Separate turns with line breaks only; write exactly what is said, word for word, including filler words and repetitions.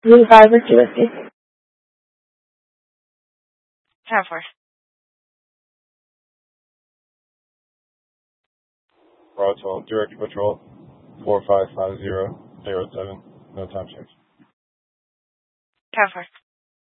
Blue five Whiskey Whiskey.
ten four.
Raw twelve, direct patrol, four five five zero zero seven, no time change.
ten four.